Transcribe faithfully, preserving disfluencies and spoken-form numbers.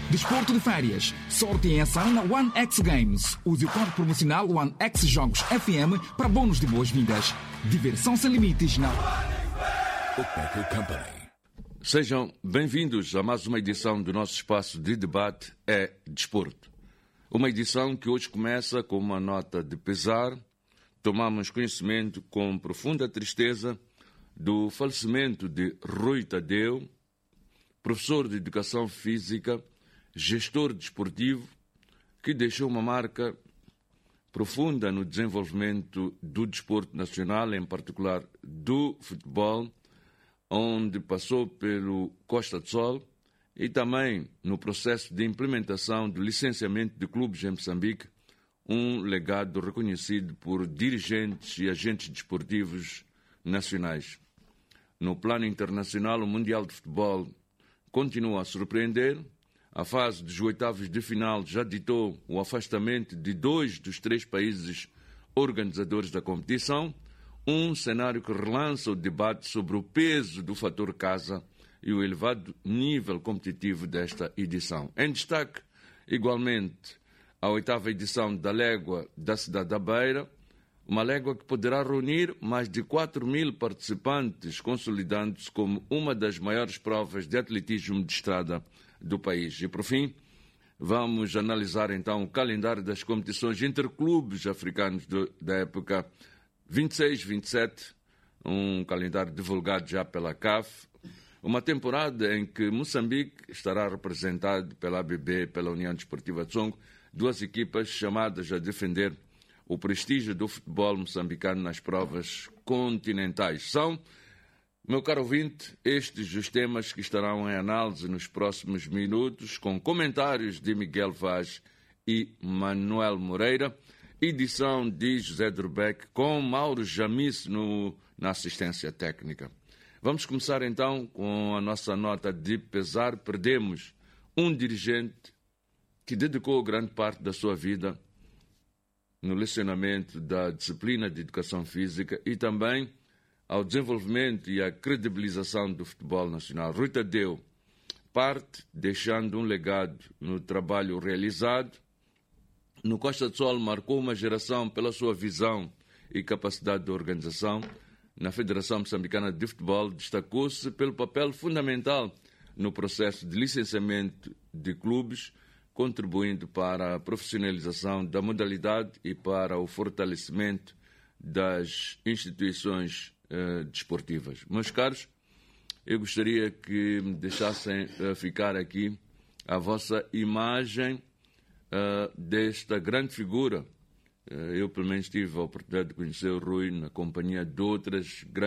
Desporto de férias, sorte em ação na One X Games. Use o código promocional One X Jogos F M para bônus de boas-vindas. Diversão sem limites na Bookmaker Company. Sejam bem-vindos a mais uma edição do nosso espaço de debate é Desporto. Uma edição que hoje começa com uma nota de pesar. Tomamos conhecimento com profunda tristeza do falecimento de Rui Tadeu, professor de Educação Física, gestor desportivo, que deixou uma marca profunda no desenvolvimento do desporto nacional, em particular do futebol, onde passou pelo Costa do Sol e também no processo de implementação do licenciamento de clubes em Moçambique, um legado reconhecido por dirigentes e agentes desportivos nacionais. No plano internacional, o Mundial de Futebol continua a surpreender. A fase dos oitavos de final já ditou o afastamento de dois dos três países organizadores da competição, um cenário que relança o debate sobre o peso do fator casa e o elevado nível competitivo desta edição. Em destaque, igualmente, a oitava edição da Légua da cidade da Beira, uma légua que poderá reunir mais de quatro mil participantes, consolidando-se como uma das maiores provas de atletismo de estrada do país. E, por fim, vamos analisar então o calendário das competições interclubes africanos do, da época vinte e seis vinte e sete, um calendário divulgado já pela C A F, uma temporada em que Moçambique estará representado pela A B B, pela União Desportiva de Songo, duas equipas chamadas a defender o prestígio do futebol moçambicano nas provas continentais. São, meu caro ouvinte, estes os temas que estarão em análise nos próximos minutos, com comentários de Miguel Vaz e Manuel Moreira, edição de José Durbeck, com Mauro Jamis no, na assistência técnica. Vamos começar então com a nossa nota de pesar. Perdemos um dirigente que dedicou grande parte da sua vida no lecionamento da disciplina de educação física e também ao desenvolvimento e à credibilização do futebol nacional. Rui Tadeu parte deixando um legado no trabalho realizado. No Costa do Sol marcou uma geração pela sua visão e capacidade de organização. Na Federação Moçambicana de Futebol destacou-se pelo papel fundamental no processo de licenciamento de clubes, contribuindo para a profissionalização da modalidade e para o fortalecimento das instituições eh, desportivas. Meus caros, eu gostaria que me deixassem eh, ficar aqui a vossa imagem Uh, desta grande figura. Uh, eu, pelo menos, tive a oportunidade de conhecer o Rui na companhia de outras grandes